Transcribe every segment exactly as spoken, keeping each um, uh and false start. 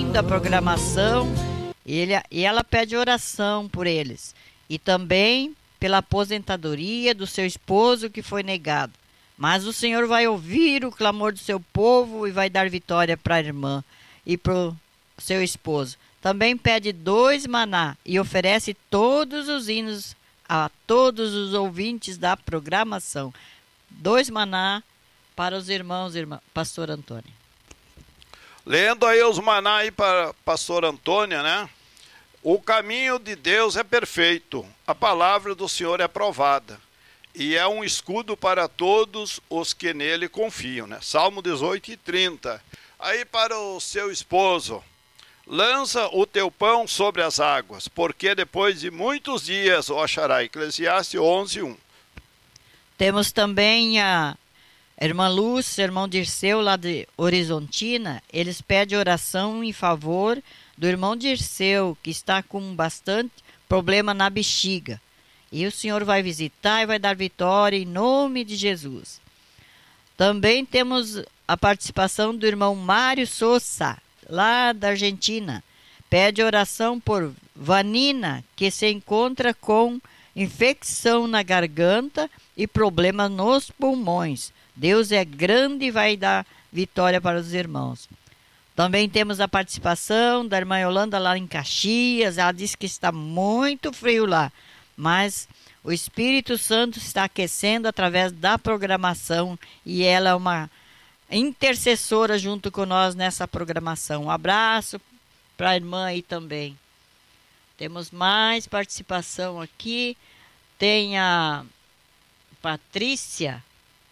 ouvindo a programação e, ele, e ela pede oração por eles. E também pela aposentadoria do seu esposo que foi negado. Mas o Senhor vai ouvir o clamor do seu povo e vai dar vitória para a irmã e para o seu esposo. Também pede dois maná e oferece todos os hinos a todos os ouvintes da programação. Dois maná para os irmãos, irmã, pastor Antônio. Lendo aí os maná aí para pastor Antônia, né? O caminho de Deus é perfeito, a palavra do Senhor é provada, e é um escudo para todos os que nele confiam, né? Salmo dezoito e trinta. Aí para o seu esposo, lança o teu pão sobre as águas, porque depois de muitos dias o achará. Eclesiastes onze, um. Temos também a irmã Lúcia, irmão Dirceu, lá de Horizontina. Eles pedem oração em favor do irmão Dirceu, que está com bastante problema na bexiga. E o Senhor vai visitar e vai dar vitória em nome de Jesus. Também temos a participação do irmão Mário Sousa, lá da Argentina. Pede oração por Vanina, que se encontra com infecção na garganta e problemas nos pulmões. Deus é grande e vai dar vitória para os irmãos. Também temos a participação da irmã Yolanda lá em Caxias. Ela diz que está muito frio lá, mas o Espírito Santo está aquecendo através da programação e ela é uma intercessora junto com nós nessa programação. Um abraço para a irmã aí também. Temos mais participação aqui. Tem a Patrícia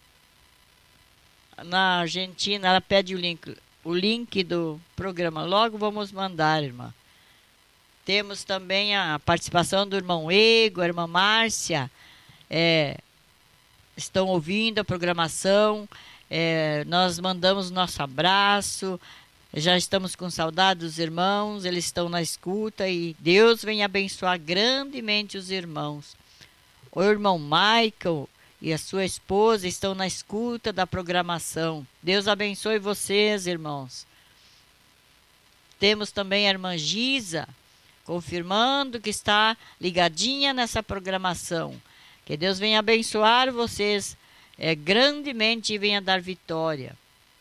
na Argentina. Ela pede o link, o link do programa. Logo vamos mandar, irmã. Temos também a participação do irmão Ego, a irmã Márcia. É, estão ouvindo a programação. É, nós mandamos nosso abraço. Já estamos com saudade dos irmãos. Eles estão na escuta e Deus vem abençoar grandemente os irmãos. O irmão Michael e a sua esposa estão na escuta da programação. Deus abençoe vocês, irmãos. Temos também a irmã Giza, confirmando que está ligadinha nessa programação. Que Deus venha abençoar vocês é, grandemente e venha dar vitória.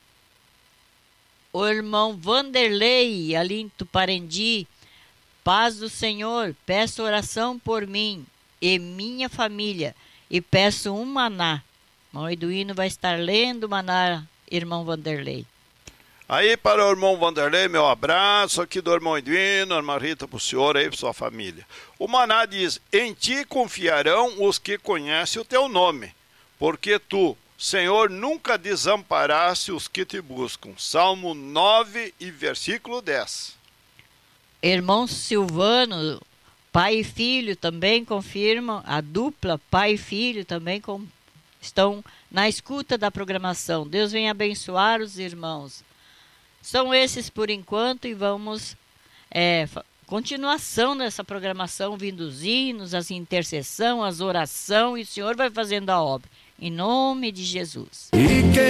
O irmão Vanderlei, ali em Tuparendi, paz do Senhor, peço oração por mim e minha família e peço um maná. Irmão Eduino vai estar lendo o maná, irmão Vanderlei. Aí para o irmão Vanderlei, meu abraço aqui do irmão Eduino, irmã Rita, para o senhor aí, para sua família. O maná diz, em ti confiarão os que conhecem o teu nome, porque tu, Senhor, nunca desamparaste os que te buscam. Salmo nove e versículo dez. Irmão Silvano, pai e filho também confirmam, a dupla pai e filho também com, estão na escuta da programação. Deus venha abençoar os irmãos. São esses por enquanto e vamos é, continuação dessa programação, vindo os hinos, as intercessão, as orações, e o Senhor vai fazendo a obra. Em nome de Jesus.